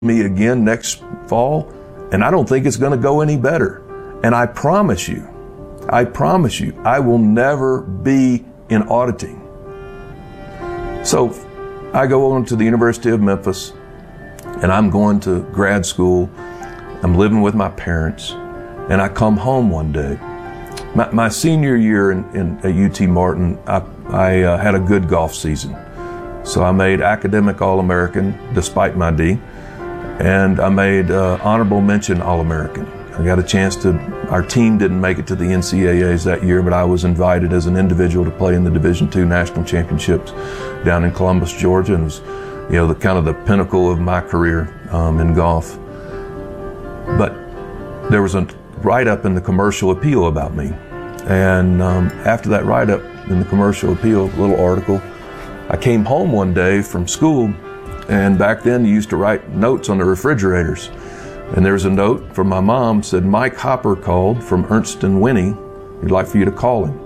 me again next fall, and I don't think it's going to go any better. And I promise you, I will never be in auditing. So I go on to the University of Memphis, and I'm going to grad school. I'm living with my parents, and I come home one day. My senior year at UT Martin, I had a good golf season. So I made academic All-American despite my D, and I made honorable mention All-American. I got a chance to, our team didn't make it to the NCAAs that year, but I was invited as an individual to play in the Division II National Championships down in Columbus, Georgia, and it was, the kind of the pinnacle of my career in golf. But there was a write-up in the Commercial Appeal about me. And after that write-up in the Commercial Appeal, a little article, I came home one day from school, and back then you used to write notes on the refrigerators. And there was a note from my mom, said, Mike Hopper called from Ernst & Winnie. He'd like for you to call him.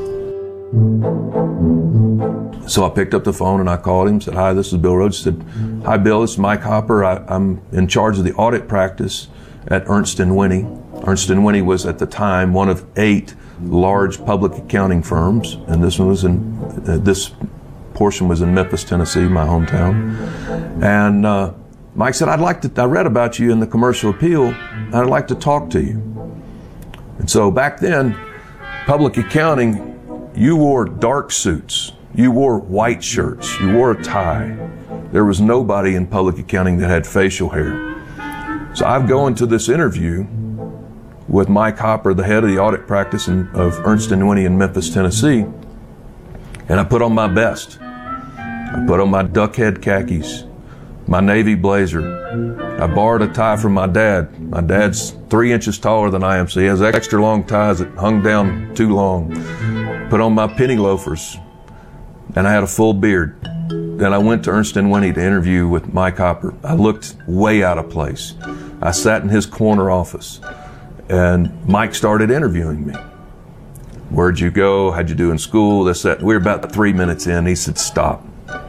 So I picked up the phone and I called him, said, hi, this is Bill Rhodes. Said, hi, Bill, this is Mike Hopper. I'm in charge of the audit practice at Ernst & Winnie. Ernst & Winnie was at the time one of 8 large public accounting firms, and this one was this portion was in Memphis, Tennessee, my hometown. And Mike said, I read about you in the Commercial Appeal, and I'd like to talk to you. And so back then, public accounting, you wore dark suits, you wore white shirts, you wore a tie. There was nobody in public accounting that had facial hair. So I go into this interview with Mike Hopper, the head of the audit practice of Ernst & Winnie in Memphis, Tennessee, and I put on my best. I put on my duck head khakis, my navy blazer. I borrowed a tie from my dad. My dad's 3 inches taller than I am, so he has extra long ties that hung down too long. Put on my penny loafers, and I had a full beard. Then I went to Ernst & Winnie to interview with Mike Hopper. I looked way out of place. I sat in his corner office, and Mike started interviewing me. Where'd you go? How'd you do in school? This, that. We were about 3 minutes in. He said, stop.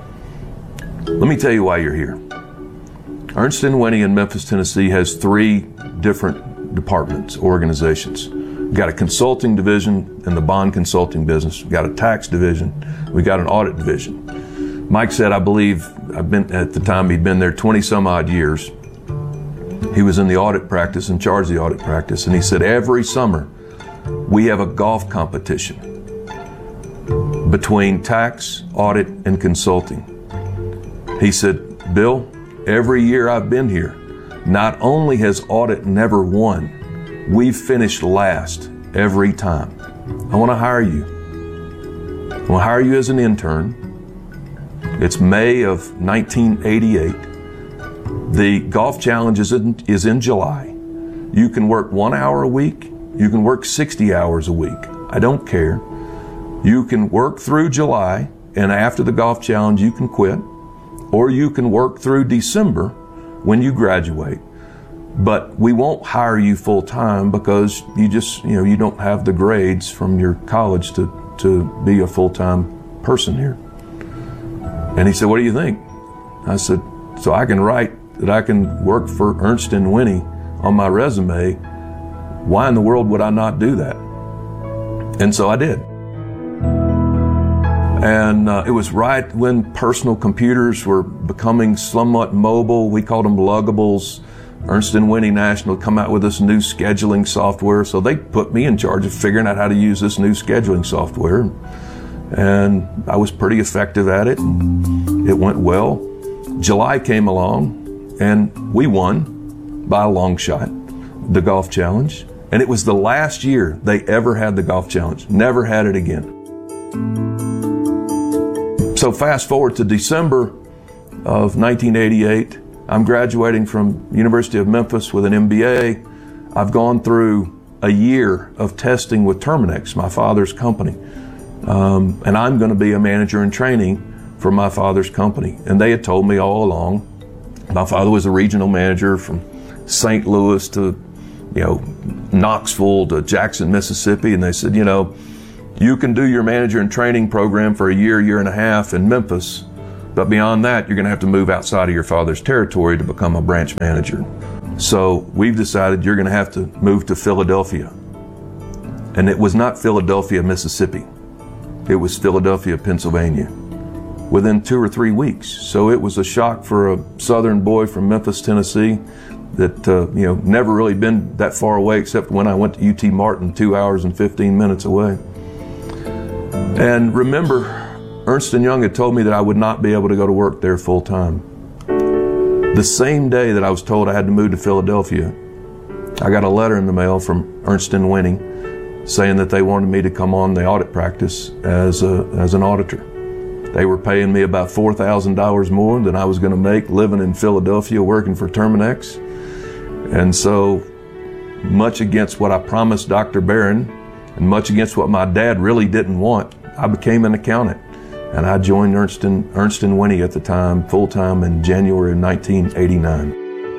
Let me tell you why you're here. Ernst & Winnie in Memphis, Tennessee has 3 different departments, organizations. We've got a consulting division in the bond consulting business. We've got a tax division. We've got an audit division. Mike said, I believe, at the time he'd been there 20 some odd years. He was in the audit practice, in charge of the audit practice, and he said, every summer we have a golf competition between tax, audit, and consulting. He said, Bill, every year I've been here, not only has audit never won, we've finished last every time. I want to hire you. I want to hire you as an intern. It's May of 1988. The golf challenge is in July. You can work 1 hour a week. You can work 60 hours a week. I don't care. You can work through July, and after the golf challenge, you can quit. Or you can work through December when you graduate. But we won't hire you full time because you don't have the grades from your college to be a full-time person here. And he said, what do you think? I said, so I can write that I can work for Ernst & Winnie on my resume. Why in the world would I not do that? And so I did. And it was right when personal computers were becoming somewhat mobile. We called them luggables. Ernst & Winnie National come out with this new scheduling software. So they put me in charge of figuring out how to use this new scheduling software. And I was pretty effective at it. It went well. July came along, and we won by a long shot the golf challenge. And it was the last year they ever had the golf challenge. Never had it again. So fast forward to December of 1988. I'm graduating from University of Memphis with an MBA. I've gone through a year of testing with Terminix, my father's company. And I'm going to be a manager in training for my father's company. And they had told me all along, my father was a regional manager from St. Louis to, Knoxville to Jackson, Mississippi. And they said, you can do your manager in training program for a year, year and a half in Memphis, But beyond that, you're going to have to move outside of your father's territory to become a branch manager. So we've decided you're going to have to move to Philadelphia. And it was not Philadelphia, Mississippi. It was Philadelphia, Pennsylvania, within 2 or 3 weeks. So it was a shock for a southern boy from Memphis, Tennessee, that never really been that far away except when I went to UT Martin, 2 hours and 15 minutes away. And remember, Ernst & Young had told me that I would not be able to go to work there full time. The same day that I was told I had to move to Philadelphia, I got a letter in the mail from Ernst & Winning saying that they wanted me to come on the audit practice as an auditor. They were paying me about $4,000 more than I was going to make living in Philadelphia working for Terminex. And so, much against what I promised Dr. Barron and much against what my dad really didn't want, I became an accountant. And I joined Ernst & Winning at the time, full-time in January of 1989.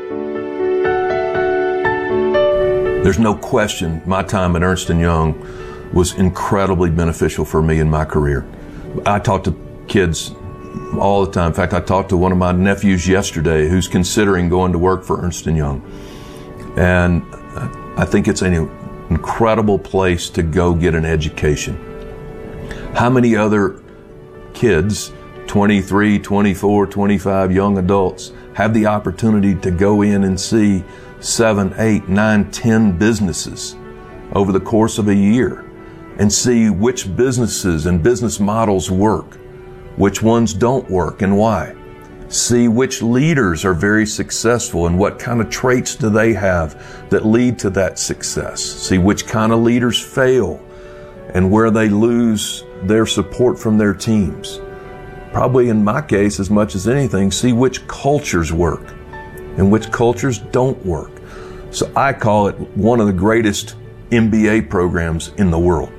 There's no question my time at Ernst & Young was incredibly beneficial for me in my career. I talk to kids all the time. In fact, I talked to one of my nephews yesterday who's considering going to work for Ernst & Young. And I think it's an incredible place to go get an education. How many other kids, 23, 24, 25 young adults, have the opportunity to go in and see 7, 8, 9, 10 businesses over the course of a year and see which businesses and business models work, which ones don't work and why. See which leaders are very successful and what kind of traits do they have that lead to that success. See which kind of leaders fail and where they lose their support from their teams. Probably in my case, as much as anything, see which cultures work and which cultures don't work. So I call it one of the greatest MBA programs in the world.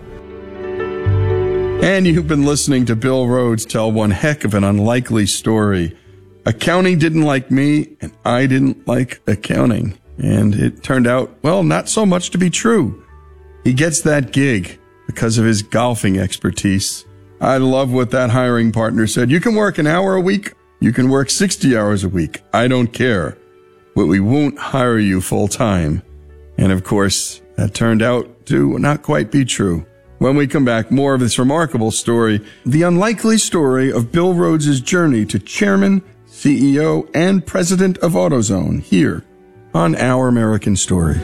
And you've been listening to Bill Rhodes tell one heck of an unlikely story. Accounting didn't like me, and I didn't like accounting. And it turned out, well, not so much to be true. He gets that gig because of his golfing expertise. I love what that hiring partner said. You can work an hour a week. You can work 60 hours a week. I don't care. But we won't hire you full time. And of course, that turned out to not quite be true. When we come back, more of this remarkable story, the unlikely story of Bill Rhodes' journey to chairman, CEO, and president of AutoZone here on Our American Stories.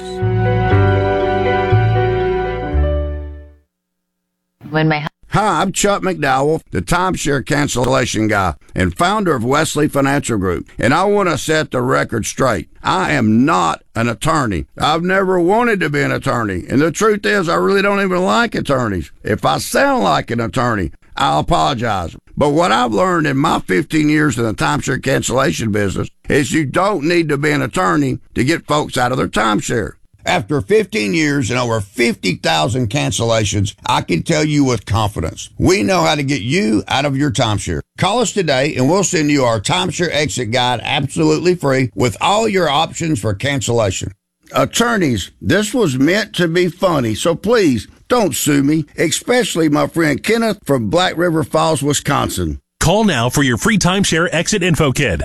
Hi, I'm Chuck McDowell, the timeshare cancellation guy and founder of Wesley Financial Group, and I want to set the record straight. I am not an attorney. I've never wanted to be an attorney, and the truth is I really don't even like attorneys. If I sound like an attorney, I'll apologize. But what I've learned in my 15 years in the timeshare cancellation business is you don't need to be an attorney to get folks out of their timeshare. After 15 years and over 50,000 cancellations, I can tell you with confidence, we know how to get you out of your timeshare. Call us today and we'll send you our timeshare exit guide absolutely free with all your options for cancellation. Attorneys, this was meant to be funny, so please don't sue me, especially my friend Kenneth from Black River Falls, Wisconsin. Call now for your free timeshare exit info kit.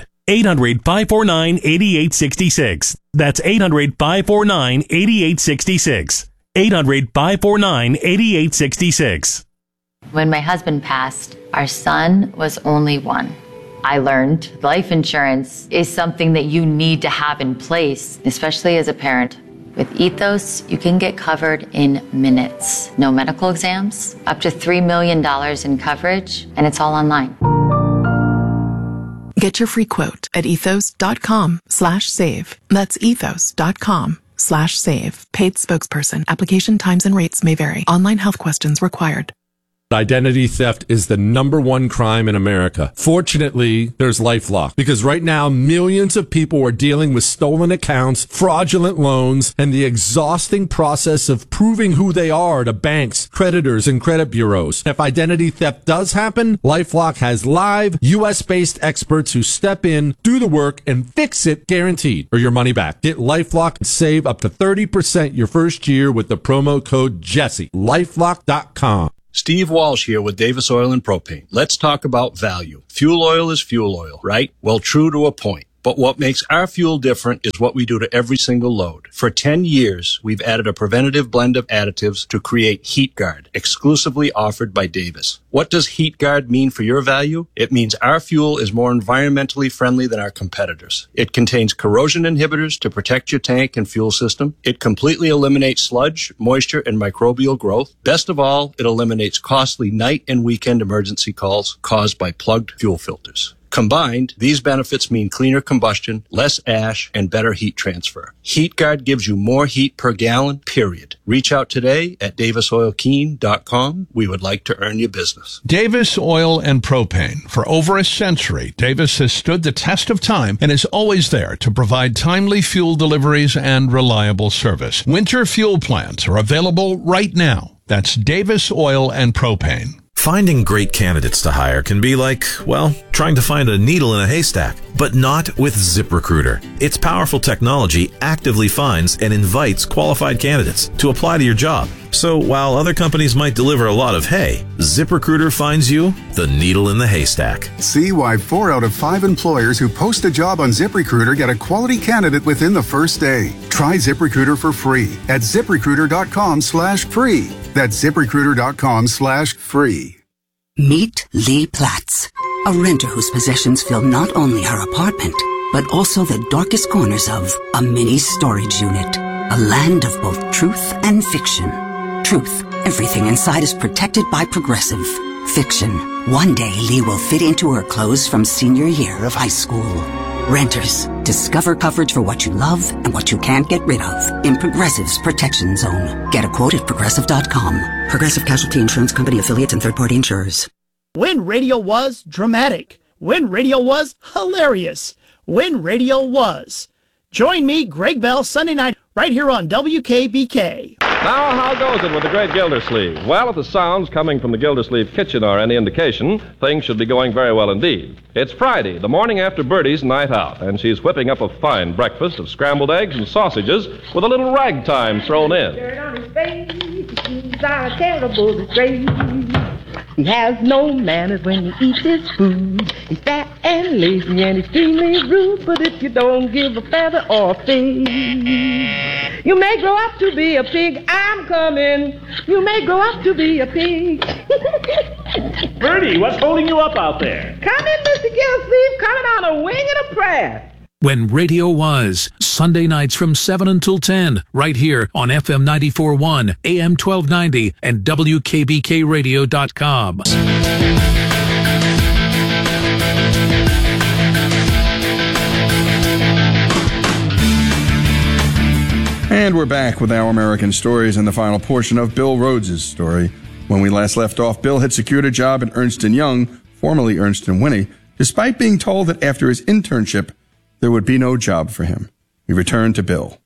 800-549-8866. That's 800-549-8866. 800-549-8866. When my husband passed, our son was only 1. I learned life insurance is something that you need to have in place, especially as a parent. With Ethos, you can get covered in minutes. No medical exams, up to $3 million in coverage, and it's all online. Get your free quote at ethos.com/save. That's ethos.com/save. Paid spokesperson. Application times and rates may vary. Online health questions required. Identity theft is the #1 crime in America. Fortunately, there's LifeLock, because right now millions of people are dealing with stolen accounts, fraudulent loans, and the exhausting process of proving who they are to banks, creditors, and credit bureaus. If identity theft does happen, LifeLock has live US-based experts who step in, do the work, and fix it guaranteed, or your money back. Get LifeLock and save up to 30% your first year with the promo code Jesse. LifeLock.com. Steve Walsh here with Davis Oil and Propane. Let's talk about value. Fuel oil is fuel oil, right? Well, true to a point. But what makes our fuel different is what we do to every single load. For 10 years, we've added a preventative blend of additives to create HeatGuard, exclusively offered by Davis. What does HeatGuard mean for your value? It means our fuel is more environmentally friendly than our competitors. It contains corrosion inhibitors to protect your tank and fuel system. It completely eliminates sludge, moisture, and microbial growth. Best of all, it eliminates costly night and weekend emergency calls caused by plugged fuel filters. Combined, these benefits mean cleaner combustion, less ash, and better heat transfer. HeatGuard gives you more heat per gallon, period. Reach out today at davisoilkeen.com. We would like to earn your business. Davis Oil and Propane. For over a century, Davis has stood the test of time and is always there to provide timely fuel deliveries and reliable service. Winter fuel plans are available right now. That's Davis Oil and Propane. Finding great candidates to hire can be like, well, trying to find a needle in a haystack, but not with ZipRecruiter. Its powerful technology actively finds and invites qualified candidates to apply to your job. So while other companies might deliver a lot of hay, ZipRecruiter finds you the needle in the haystack. See why 4 out of 5 employers who post a job on ZipRecruiter get a quality candidate within the first day. Try ZipRecruiter for free at ZipRecruiter.com/free. That's ZipRecruiter.com/free. Meet Lee Platts, a renter whose possessions fill not only her apartment, but also the darkest corners of a mini storage unit. A land of both truth and fiction. Truth, everything inside is protected by Progressive. Fiction, one day Lee will fit into her clothes from senior year of high school. Renters, discover coverage for what you love and what you can't get rid of in Progressive's Protection Zone. Get a quote at Progressive.com. Progressive Casualty Insurance Company affiliates and third-party insurers. When radio was dramatic. When radio was hilarious. When radio was. Join me, Greg Bell, Sunday night, right here on WKBK. Now, how goes it with the great Gildersleeve? Well, if the sounds coming from the Gildersleeve kitchen are any indication, things should be going very well indeed. It's Friday, the morning after Bertie's night out, and she's whipping up a fine breakfast of scrambled eggs and sausages with a little ragtime thrown in. Dirt on his face, he's a terrible disgrace. He has no manners when he eats his food. He's fat and lazy and extremely rude, but if you don't give a feather or a fig, you may grow up to be a pig. I'm coming. You may grow up to be a pig. Bertie, what's holding you up out there? Come in, Mr. Gildersleeve, coming on a wing and a prayer. When radio was, Sunday nights from 7 until 10, right here on FM 94.1, AM 1290, and WKBKRadio.com. And we're back with Our American Stories and the final portion of Bill Rhodes' story. When we last left off, Bill had secured a job at Ernst & Young, formerly Ernst & Winnie, despite being told that after his internship, there would be no job for him. We return to Bill.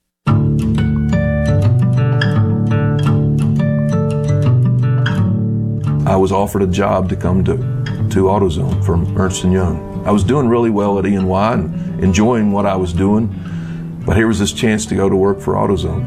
I was offered a job to come to AutoZone from Ernst & Young. I was doing really well at E&Y and enjoying what I was doing, but here was this chance to go to work for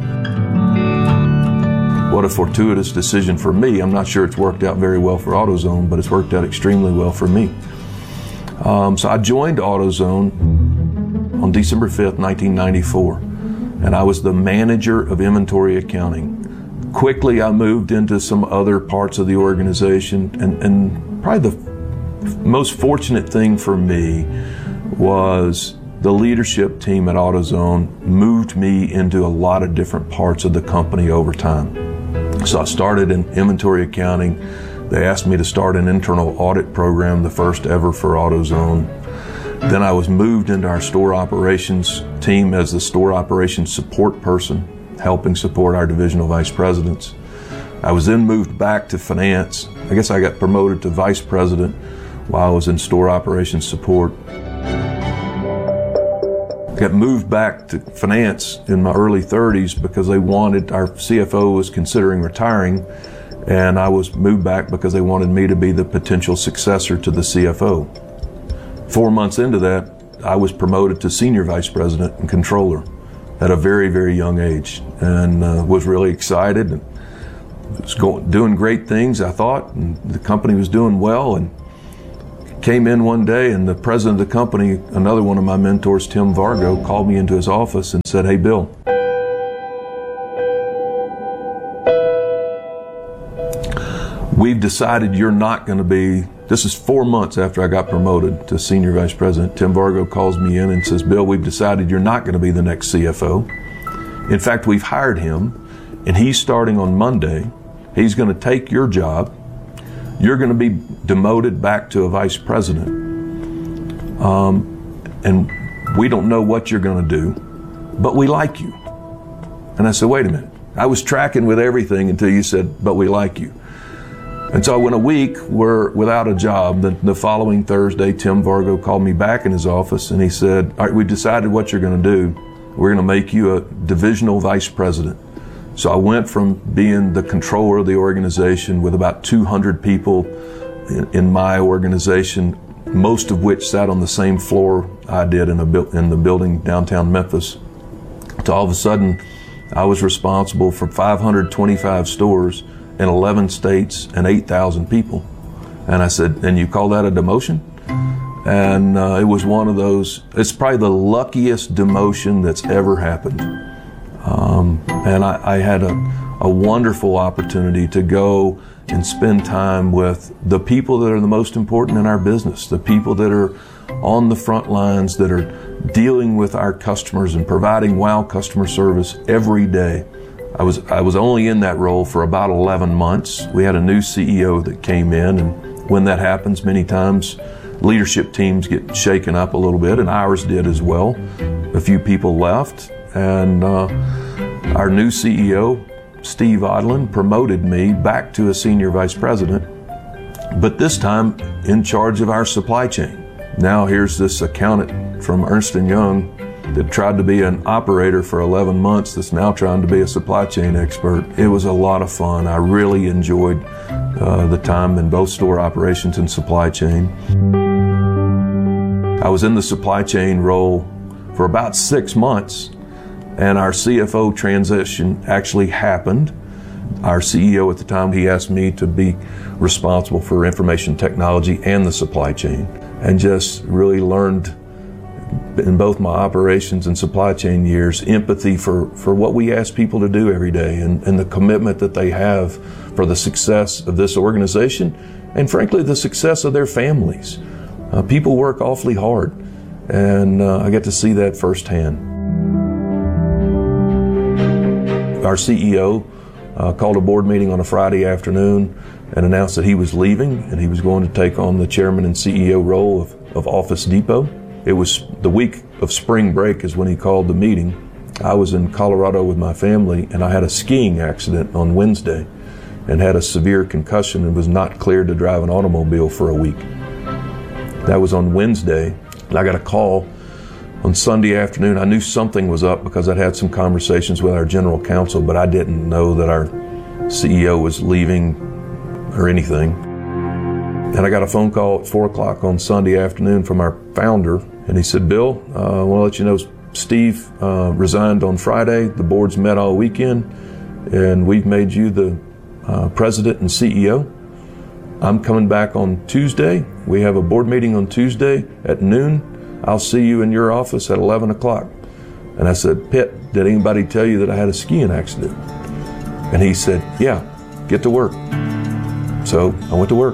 AutoZone. What a fortuitous decision for me. I'm not sure it's worked out very well for AutoZone, but it's worked out extremely well for me. So I joined AutoZone on December 5th, 1994, and I was the manager of inventory accounting. Quickly, I moved into some other parts of the organization, and probably the most fortunate thing for me was the leadership team at AutoZone moved me into a lot of different parts of the company over time. So I started in inventory accounting. They asked me to start an internal audit program, the first ever for AutoZone. Then I was moved into our store operations team as the store operations support person, helping support our divisional vice presidents. I was then moved back to finance. I guess I got promoted to vice president while I was in store operations support. I got moved back to finance in my early 30s because our CFO was considering retiring, and I was moved back because they wanted me to be the potential successor to the CFO. 4 months into that, I was promoted to senior vice president and controller at a very, very young age, and was really excited. was doing great things, I thought, and the company was doing well, and came in one day, and the president of the company, another one of my mentors, Tim Vargo, called me into his office and said, "Hey, Bill, we've decided you're not going to be," this is 4 months after I got promoted to senior vice president. Tim Vargo calls me in and says, "Bill, we've decided you're not going to be the next CFO. In fact, we've hired him, and he's starting on Monday. He's going to take your job. You're going to be demoted back to a vice president. And we don't know what you're going to do, but we like you." And I said, "Wait a minute. I was tracking with everything until you said, 'but we like you.'" And so I went a week without a job. The following Thursday, Tim Vargo called me back in his office, and he said, "All right, we've decided what you're going to do. We're going to make you a divisional vice president." So I went from being the controller of the organization with about 200 people in my organization, most of which sat on the same floor I did in the building downtown Memphis, to all of a sudden I was responsible for 525 stores in 11 states and 8,000 people. And I said, "And you call that a demotion?" And it was one of those, it's probably the luckiest demotion that's ever happened. And I had a wonderful opportunity to go and spend time with the people that are the most important in our business, the people that are on the front lines, that are dealing with our customers and providing wow customer service every day. I was only in that role for about 11 months. We had a new CEO that came in, and when that happens, many times leadership teams get shaken up a little bit, and ours did as well. A few people left, and our new CEO, Steve Odland, promoted me back to a senior vice president, but this time in charge of our supply chain. Now here's this accountant from Ernst & Young that tried to be an operator for 11 months that's now trying to be a supply chain expert. It was a lot of fun. I really enjoyed the time in both store operations and supply chain. I was in the supply chain role for about 6 months, and our CFO transition actually happened. Our CEO at the time, he asked me to be responsible for information technology and the supply chain, and just really learned in both my operations and supply chain years empathy for what we ask people to do every day, and the commitment that they have for the success of this organization and frankly the success of their families. People work awfully hard, and I get to see that firsthand. Our CEO called a board meeting on a Friday afternoon and announced that he was leaving and he was going to take on the chairman and CEO role of Office Depot. It was the week of spring break is when he called the meeting. I was in Colorado with my family, and I had a skiing accident on Wednesday and had a severe concussion and was not cleared to drive an automobile for a week. That was on Wednesday, and I got a call on Sunday afternoon. I knew something was up because I'd had some conversations with our general counsel, but I didn't know that our CEO was leaving or anything. And I got a phone call at 4 o'clock on Sunday afternoon from our founder, and he said, "Bill, I want to let you know Steve resigned on Friday. The board's met all weekend, and we've made you the president and CEO. I'm coming back on Tuesday. We have a board meeting on Tuesday at noon. I'll see you in your office at 11 o'clock. And I said, "Pitt, did anybody tell you that I had a skiing accident?" And he said, "Yeah, get to work." So I went to work.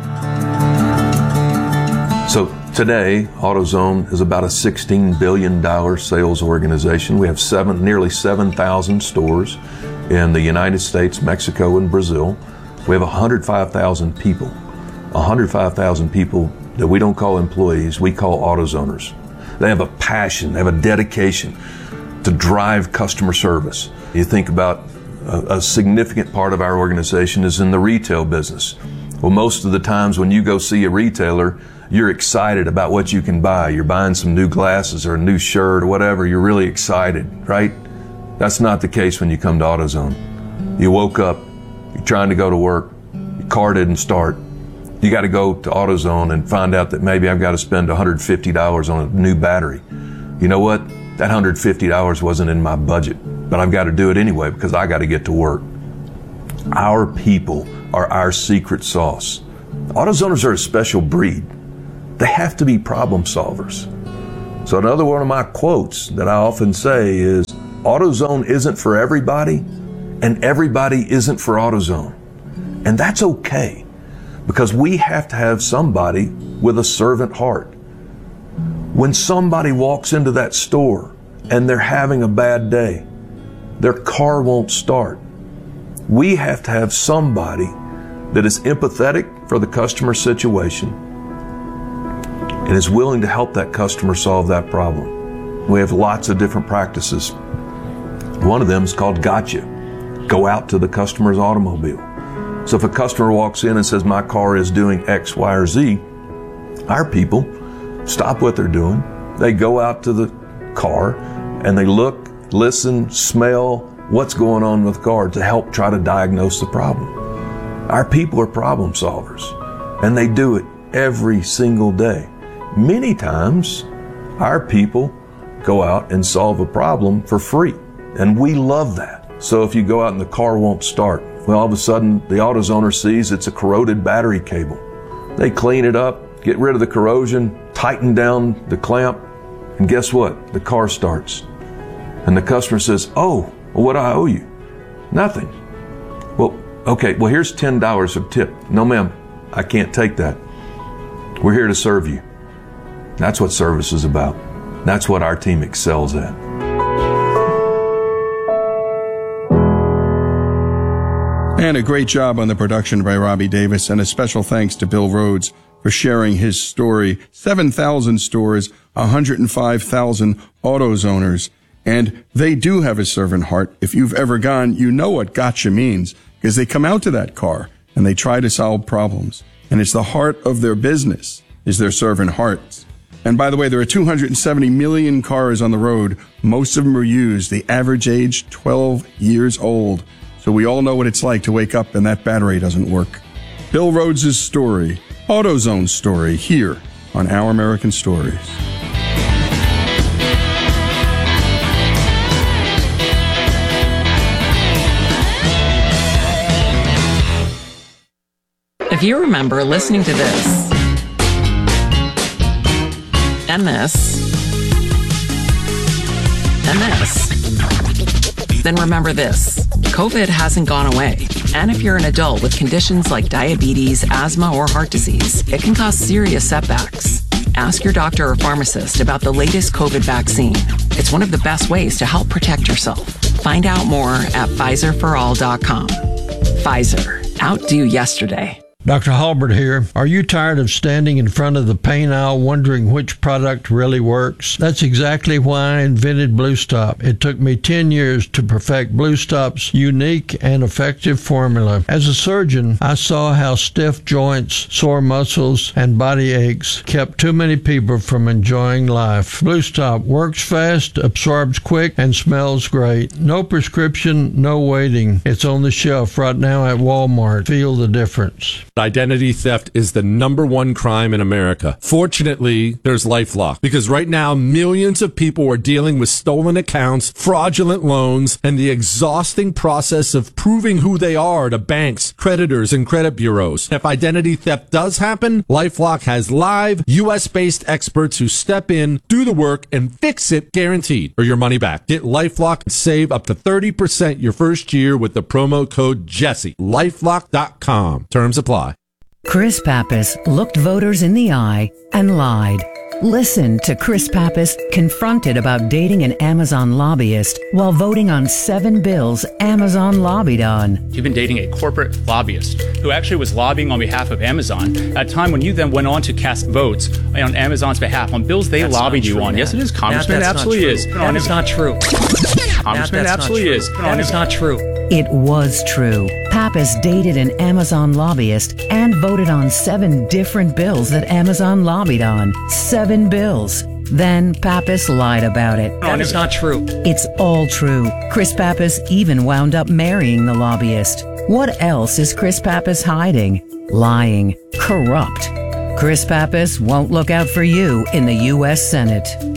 So today, AutoZone is about a $16 billion sales organization. We have nearly 7,000 stores in the United States, Mexico, and Brazil. We have 105,000 people. 105,000 people that we don't call employees, we call AutoZoners. They have a passion, they have a dedication to drive customer service. You think about a significant part of our organization is in the retail business. Well, most of the times when you go see a retailer, you're excited about what you can buy. You're buying some new glasses or a new shirt or whatever. You're really excited, right? That's not the case when you come to AutoZone. You woke up, you're trying to go to work, your car didn't start. You got to go to AutoZone and find out that maybe I've got to spend $150 on a new battery. You know what? That $150 wasn't in my budget, but I've got to do it anyway because I got to get to work. Our people are our secret sauce. AutoZoners are a special breed. They have to be problem solvers. So another one of my quotes that I often say is, AutoZone isn't for everybody, and everybody isn't for AutoZone. And that's okay, because we have to have somebody with a servant heart. When somebody walks into that store and they're having a bad day, their car won't start, we have to have somebody that is empathetic for the customer situation and is willing to help that customer solve that problem. We have lots of different practices. One of them is called Gotcha. Go out to the customer's automobile. So if a customer walks in and says, my car is doing X, Y, or Z, our people stop what they're doing. They go out to the car and they look, listen, smell what's going on with the car to help try to diagnose the problem. Our people are problem solvers, and they do it every single day. Many times, our people go out and solve a problem for free, and we love that. So if you go out and the car won't start, well, all of a sudden the AutoZoner sees it's a corroded battery cable. They clean it up, get rid of the corrosion, tighten down the clamp, and guess what? The car starts. And the customer says, oh, well, what do I owe you? Nothing. Well, okay, well, here's $10 of tip. No, ma'am, I can't take that. We're here to serve you. That's what service is about. That's what our team excels at. And a great job on the production by Robbie Davis, and a special thanks to Bill Rhodes for sharing his story. 7,000 stores, 105,000 AutoZoners. And they do have a servant heart. If you've ever gone, you know what gotcha means, because they come out to that car and they try to solve problems. And it's the heart of their business is their servant hearts. And by the way, there are 270 million cars on the road. Most of them are used. The average age, 12 years old. So we all know what it's like to wake up and that battery doesn't work. Bill Rhodes' story, AutoZone's story, here on Our American Stories. If you remember listening to this, and this, and this, then remember this. COVID hasn't gone away. And if you're an adult with conditions like diabetes, asthma, or heart disease, it can cause serious setbacks. Ask your doctor or pharmacist about the latest COVID vaccine. It's one of the best ways to help protect yourself. Find out more at PfizerForAll.com. Pfizer. Outdo yesterday. Dr. Halbert here. Are you tired of standing in front of the pain aisle wondering which product really works? That's exactly why I invented Blue Stop. It took me 10 years to perfect Blue Stop's unique and effective formula. As a surgeon, I saw how stiff joints, sore muscles, and body aches kept too many people from enjoying life. Blue Stop works fast, absorbs quick, and smells great. No prescription, no waiting. It's on the shelf right now at Walmart. Feel the difference. Identity theft is the #1 crime in America. Fortunately, there's LifeLock, because right now millions of people are dealing with stolen accounts, fraudulent loans, and the exhausting process of proving who they are to banks, creditors, and credit bureaus. If identity theft does happen, LifeLock has live, US-based experts who step in, do the work, and fix it, guaranteed, or your money back. Get LifeLock and save up to 30% your first year with the promo code Jesse. LifeLock.com. Terms apply. Chris Pappas looked voters in the eye and lied. Listen to Chris Pappas confronted about dating an Amazon lobbyist while voting on 7 bills Amazon lobbied on. You've been dating a corporate lobbyist who actually was lobbying on behalf of Amazon at a time when you then went on to cast votes on Amazon's behalf on bills they lobbied you on. Yes, it is, Congressman. It absolutely is. That is not true. Congressman, absolutely is. That is not true. It was true. Pappas dated an Amazon lobbyist and voted on 7 different bills that Amazon lobbied on. 7 bills. Then Pappas lied about it. That is not true. It's all true. Chris Pappas even wound up marrying the lobbyist. What else is Chris Pappas hiding? Lying. Corrupt. Chris Pappas won't look out for you in the U.S. Senate.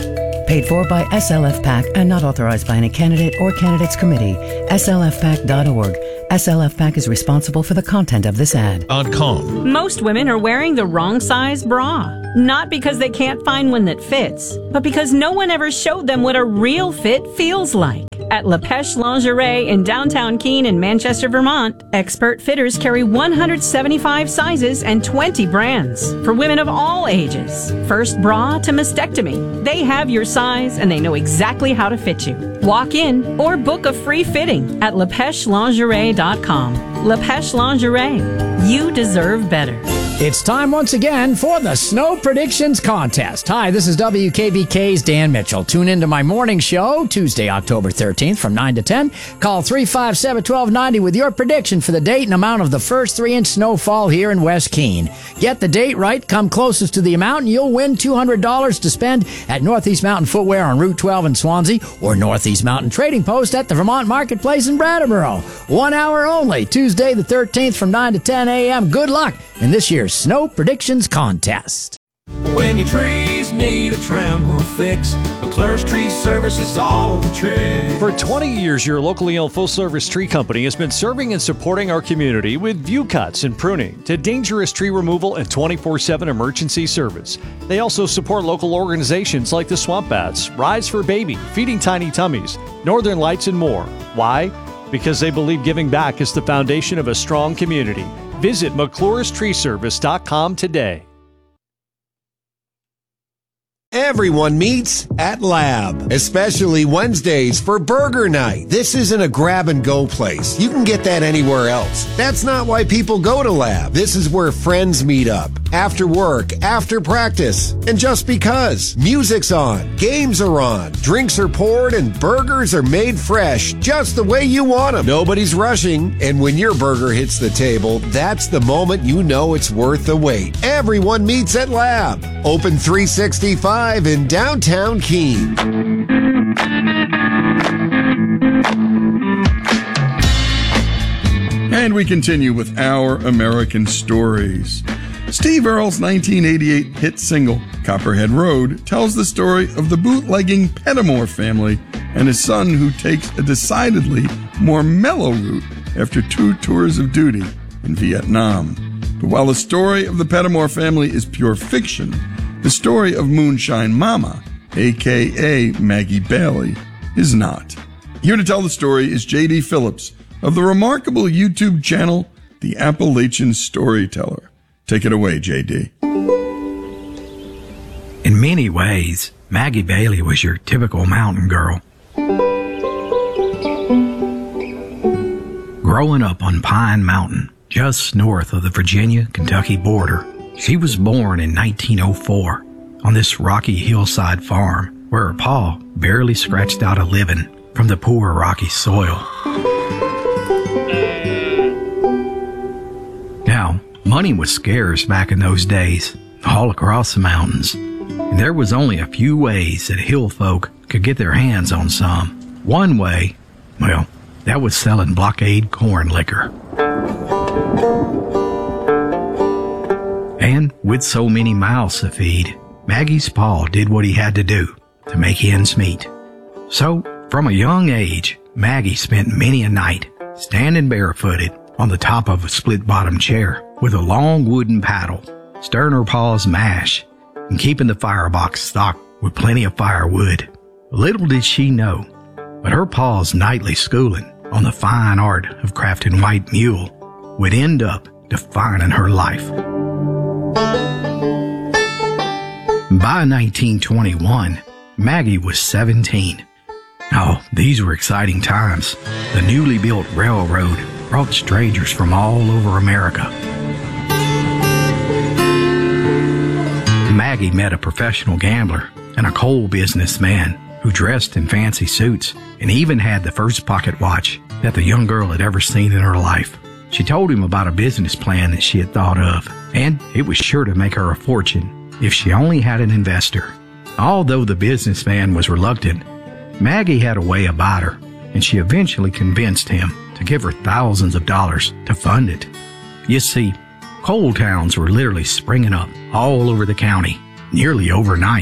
Paid for by SLF PAC and not authorized by any candidate or candidates committee. SLFPAC.org. SLF PAC is responsible for the content of this ad. Most women are wearing the wrong size bra. Not because they can't find one that fits, but because no one ever showed them what a real fit feels like. At LaPeche Lingerie in downtown Keene in Manchester, Vermont, expert fitters carry 175 sizes and 20 brands for women of all ages. First bra to mastectomy. They have your size and they know exactly how to fit you. Walk in or book a free fitting at LaPecheLingerie.com. LaPeche Lingerie. You deserve better. It's time once again for the Snow Predictions Contest. Hi, this is WKBK's Dan Mitchell. Tune into my morning show, Tuesday, October 13th from 9 to 10. Call 357-1290 with your prediction for the date and amount of the first 3-inch snowfall here in West Keene. Get the date right, come closest to the amount, and you'll win $200 to spend at Northeast Mountain Footwear on Route 12 in Swansea or Northeast Mountain Trading Post at the Vermont Marketplace in Brattleboro. 1 hour only, Tuesday the 13th from 9 to 10 a.m. Good luck in this year's Snow Predictions Contest. When your trees need a trim or fix, McClure's Tree Service is all the trick. For 20 years, your locally owned full-service tree company has been serving and supporting our community with view cuts and pruning to dangerous tree removal and 24/7 emergency service. They also support local organizations like the Swamp Bats, Rise for Baby, Feeding Tiny Tummies, Northern Lights, and more. Why? Because they believe giving back is the foundation of a strong community. Visit McClure'sTreeService.com today. Everyone meets at Lab, especially Wednesdays for burger night. This isn't a grab-and-go place. You can get that anywhere else. That's not why people go to Lab. This is where friends meet up. After work, after practice, and just because. Music's on, games are on, drinks are poured, and burgers are made fresh, just the way you want them. Nobody's rushing, and when your burger hits the table, that's the moment you know it's worth the wait. Everyone meets at Lab. Open 365 in downtown Keene. And we continue with Our American Stories. Steve Earle's 1988 hit single, Copperhead Road, tells the story of the bootlegging Pettimore family and his son who takes a decidedly more mellow route after 2 tours of duty in Vietnam. But while the story of the Pettimore family is pure fiction, the story of Moonshine Mama, a.k.a. Maggie Bailey, is not. Here to tell the story is J.D. Phillips of the remarkable YouTube channel, The Appalachian Storyteller. Take it away, J.D. In many ways, Maggie Bailey was your typical mountain girl. Growing up on Pine Mountain, just north of the Virginia-Kentucky border, she was born in 1904 on this rocky hillside farm where her pa barely scratched out a living from the poor rocky soil. Now, money was scarce back in those days, all across the mountains, and there was only a few ways that hill folk could get their hands on some. One way, well, that was selling blockade corn liquor. And with so many mouths to feed, Maggie's pa did what he had to do to make ends meet. So, from a young age, Maggie spent many a night standing barefooted on the top of a split-bottom chair with a long wooden paddle, stirring her pa's mash and keeping the firebox stocked with plenty of firewood. Little did she know, but her pa's nightly schooling on the fine art of crafting white mule would end up defining her life. By 1921, Maggie was 17. Oh, these were exciting times. The newly built railroad brought strangers from all over America. Maggie met a professional gambler and a coal businessman who dressed in fancy suits and even had the first pocket watch that the young girl had ever seen in her life. She told him about a business plan that she had thought of, and it was sure to make her a fortune if she only had an investor. Although the businessman was reluctant, Maggie had a way about her, and she eventually convinced him to give her thousands of dollars to fund it. You see, coal towns were literally springing up all over the county, nearly overnight.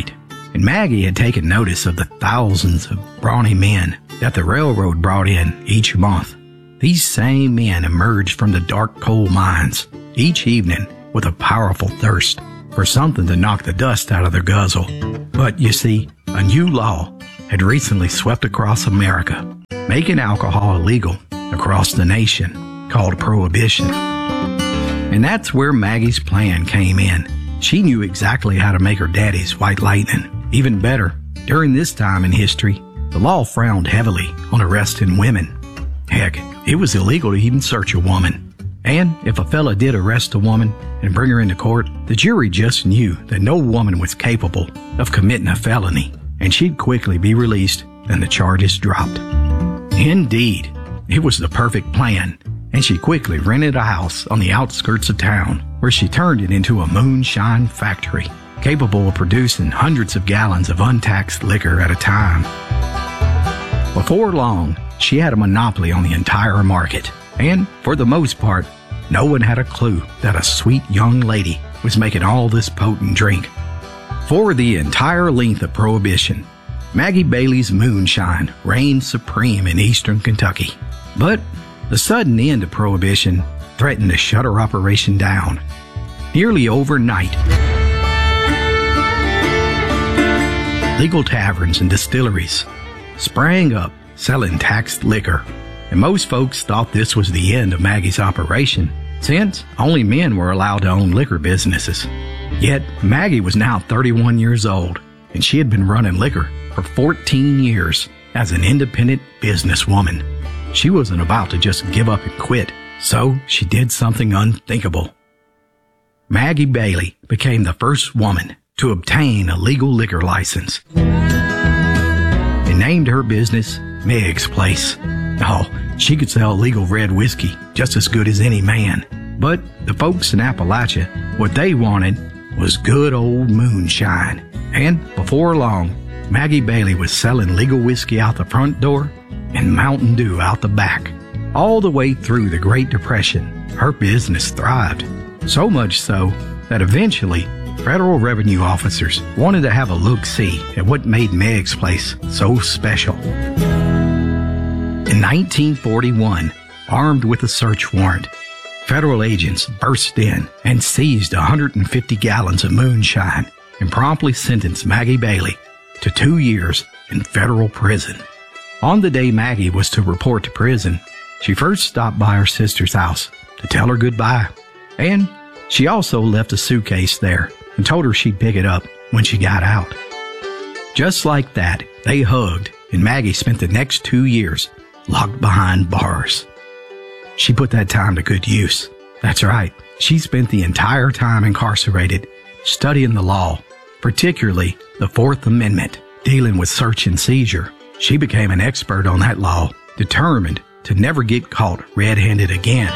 And Maggie had taken notice of the thousands of brawny men that the railroad brought in each month. These same men emerged from the dark coal mines each evening with a powerful thirst for something to knock the dust out of their guzzle. But you see, a new law had recently swept across America, making alcohol illegal across the nation, called Prohibition. And that's where Maggie's plan came in. She knew exactly how to make her daddy's White Lightning even better. During this time in history, the law frowned heavily on arresting women. Heck, it was illegal to even search a woman. And if a fella did arrest a woman and bring her into court, the jury just knew that no woman was capable of committing a felony, and she'd quickly be released and the charges dropped. Indeed, it was the perfect plan, and she quickly rented a house on the outskirts of town where she turned it into a moonshine factory, capable of producing hundreds of gallons of untaxed liquor at a time. Before long, she had a monopoly on the entire market, and for the most part, no one had a clue that a sweet young lady was making all this potent drink. For the entire length of Prohibition, Maggie Bailey's moonshine reigned supreme in eastern Kentucky. But the sudden end of Prohibition threatened to shut her operation down. Nearly overnight, legal taverns and distilleries sprang up selling taxed liquor, and most folks thought this was the end of Maggie's operation, since only men were allowed to own liquor businesses. Yet Maggie was now 31 years old, and she had been running liquor for 14 years as an independent businesswoman. She wasn't about to just give up and quit, so she did something unthinkable. Maggie Bailey became the first woman to obtain a legal liquor license and named her business Meg's Place. Oh, she could sell legal red whiskey just as good as any man. But the folks in Appalachia, what they wanted was good old moonshine. And before long, Maggie Bailey was selling legal whiskey out the front door and Mountain Dew out the back. All the way through the Great Depression, her business thrived. So much so that eventually, federal revenue officers wanted to have a look-see at what made Meg's Place so special. In 1941, armed with a search warrant, federal agents burst in and seized 150 gallons of moonshine and promptly sentenced Maggie Bailey to 2 years in federal prison. On the day Maggie was to report to prison, she first stopped by her sister's house to tell her goodbye. And she also left a suitcase there and told her she'd pick it up when she got out. Just like that, they hugged, and Maggie spent the next 2 years locked behind bars. She put that time to good use. That's right, she spent the entire time incarcerated studying the law, particularly the Fourth Amendment, dealing with search and seizure. She became an expert on that law, determined to never get caught red-handed again.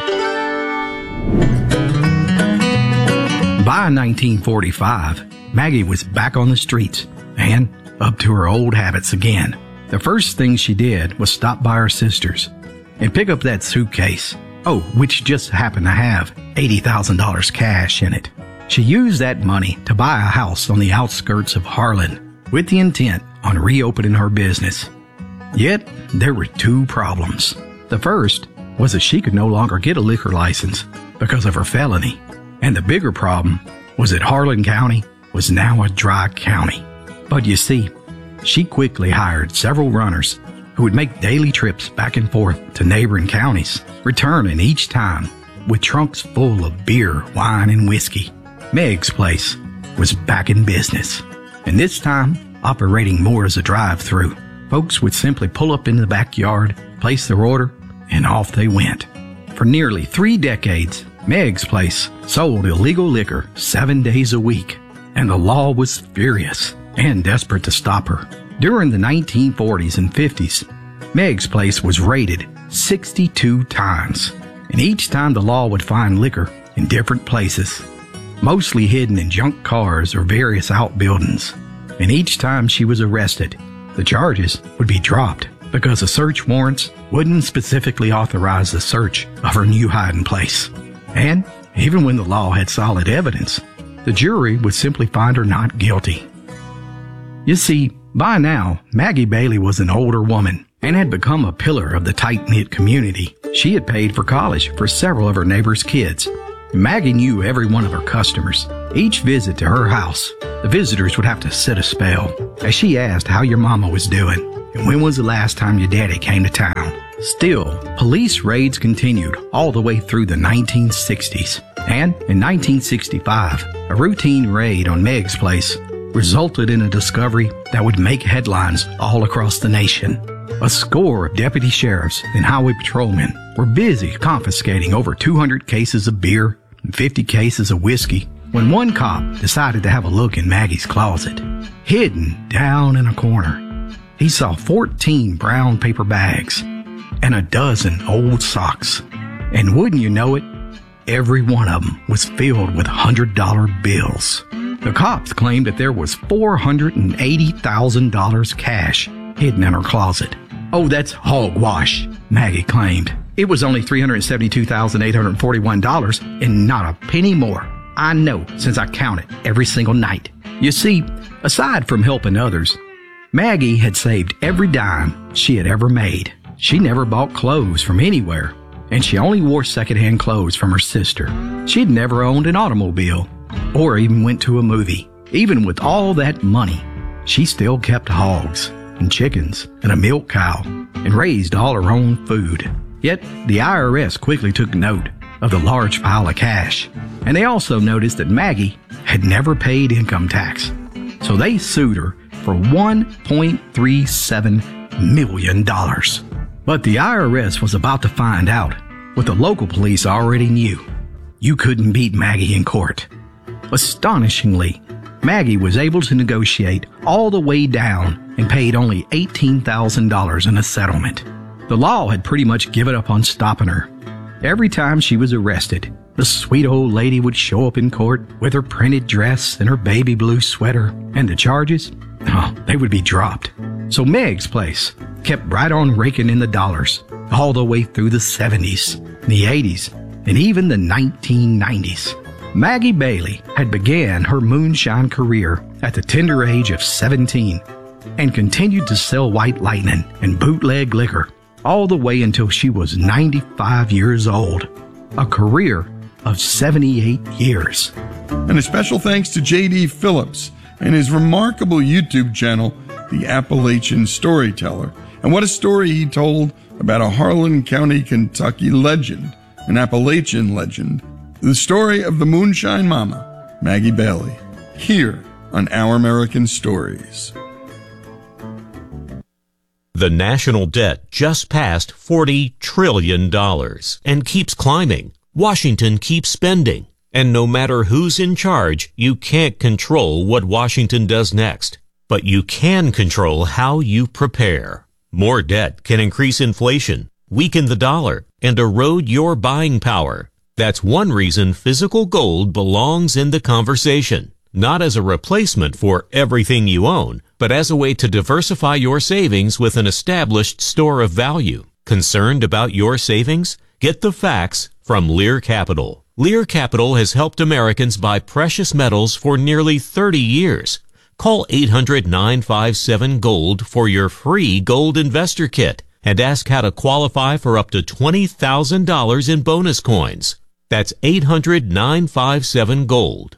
By 1945, Maggie was back on the streets and up to her old habits again. The first thing she did was stop by her sister's and pick up that suitcase, which just happened to have $80,000 cash in it. She used that money to buy a house on the outskirts of Harlan with the intent on reopening her business. Yet, there were two problems. The first was that she could no longer get a liquor license because of her felony. And the bigger problem was that Harlan County was now a dry county. But you see, she quickly hired several runners who would make daily trips back and forth to neighboring counties, returning each time with trunks full of beer, wine, and whiskey. Meg's Place was back in business, and this time operating more as a drive-through. Folks would simply pull up in the backyard, place their order, and off they went. For nearly 3 decades, Meg's Place sold illegal liquor 7 days a week, and the law was furious and desperate to stop her. During the 1940s and 50s, Meg's Place was raided 62 times, and each time the law would find liquor in different places, mostly hidden in junk cars or various outbuildings. And each time she was arrested, the charges would be dropped because the search warrants wouldn't specifically authorize the search of her new hiding place. And even when the law had solid evidence, the jury would simply find her not guilty. You see, by now, Maggie Bailey was an older woman and had become a pillar of the tight-knit community. She had paid for college for several of her neighbors' kids. Maggie knew every one of her customers. Each visit to her house, the visitors would have to sit a spell as she asked how your mama was doing and when was the last time your daddy came to town. Still, police raids continued all the way through the 1960s. And in 1965, a routine raid on Meg's place resulted in a discovery that would make headlines all across the nation. A score of deputy sheriffs and highway patrolmen were busy confiscating over 200 cases of beer and 50 cases of whiskey when one cop decided to have a look in Maggie's closet. Hidden down in a corner, he saw 14 brown paper bags and a dozen old socks. And wouldn't you know it, every one of them was filled with $100 bills. The cops claimed that there was $480,000 cash hidden in her closet. Oh, that's hogwash, Maggie claimed. It was only $372,841 and not a penny more. I know, since I count it every single night. You see, aside from helping others, Maggie had saved every dime she had ever made. She never bought clothes from anywhere, and she only wore secondhand clothes from her sister. She'd never owned an automobile or even went to a movie. Even with all that money, she still kept hogs and chickens and a milk cow and raised all her own food. Yet the IRS quickly took note of the large pile of cash, and they also noticed that Maggie had never paid income tax. So they sued her for $1.37 million. But the IRS was about to find out what the local police already knew. You couldn't beat Maggie in court. Astonishingly, Maggie was able to negotiate all the way down and paid only $18,000 in a settlement. The law had pretty much given up on stopping her. Every time she was arrested, the sweet old lady would show up in court with her printed dress and her baby blue sweater, and the charges, they would be dropped. So Meg's place kept right on raking in the dollars all the way through the 70s, the 80s, and even the 1990s. Maggie Bailey had began her moonshine career at the tender age of 17 and continued to sell White Lightning and bootleg liquor all the way until she was 95 years old. A career of 78 years. And a special thanks to J.D. Phillips and his remarkable YouTube channel, The Appalachian Storyteller. And what a story he told about a Harlan County, Kentucky legend, an Appalachian legend, the story of the Moonshine Mama, Maggie Bailey, here on Our American Stories. The national debt just passed $40 trillion and keeps climbing. Washington keeps spending. And no matter who's in charge, you can't control what Washington does next. But you can control how you prepare. More debt can increase inflation, weaken the dollar, and erode your buying power. That's one reason physical gold belongs in the conversation. Not as a replacement for everything you own, but as a way to diversify your savings with an established store of value. Concerned about your savings? Get the facts from Lear Capital. Lear Capital has helped Americans buy precious metals for nearly 30 years. Call 800-957-GOLD for your free gold investor kit and ask how to qualify for up to $20,000 in bonus coins. That's 800-957-GOLD.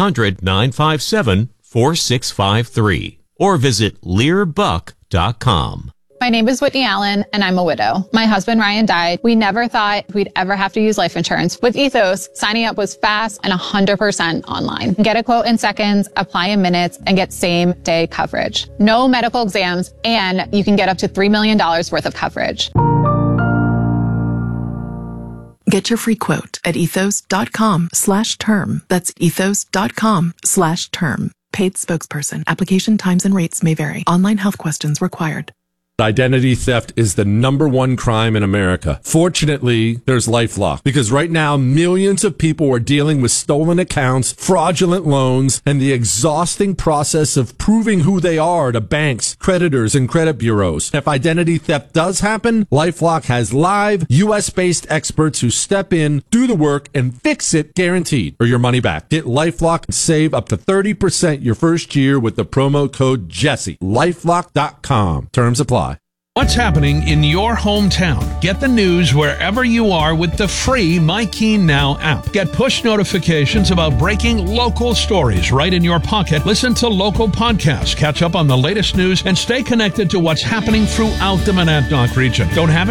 800-957-4653. Or visit LearBuck.com. My name is Whitney Allen, and I'm a widow. My husband, Ryan, died. We never thought we'd ever have to use life insurance. With Ethos, signing up was fast and 100% online. Get a quote in seconds, apply in minutes, and get same-day coverage. No medical exams, and you can get up to $3 million worth of coverage. Get your free quote at ethos.com/term. That's ethos.com/term. Paid spokesperson. Application times and rates may vary. Online health questions required. Identity theft is the number one crime in America. Fortunately, there's LifeLock, because right now millions of people are dealing with stolen accounts, fraudulent loans, and the exhausting process of proving who they are to banks, creditors, and credit bureaus. If identity theft does happen, LifeLock has live, U.S.-based experts who step in, do the work, and fix it guaranteed, or your money back. Get LifeLock and save up to 30% your first year with the promo code Jesse. LifeLock.com. Terms apply. What's happening in your hometown? Get the news wherever you are with the free MyKeen Now app. Get push notifications about breaking local stories right in your pocket. Listen to local podcasts, catch up on the latest news, and stay connected to what's happening throughout the Monadnock region. Don't have